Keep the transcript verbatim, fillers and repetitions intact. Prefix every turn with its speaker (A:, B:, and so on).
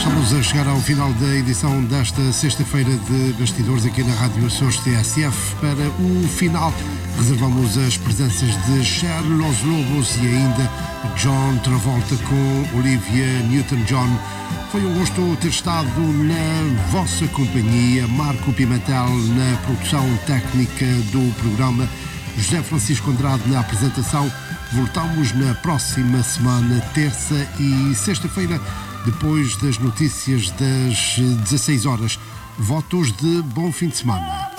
A: Estamos a chegar ao final da edição desta sexta-feira de Bastidores aqui na Rádio Açores T S F. Para o final, reservamos as presenças de Cher Los Lobos e ainda John Travolta com Olivia Newton-John. Foi um gosto ter estado na vossa companhia. Marco Pimentel na produção técnica do programa, José Francisco Andrade na apresentação. Voltamos na próxima semana, terça e sexta-feira, depois das notícias das dezasseis horas. Votos de bom fim de semana.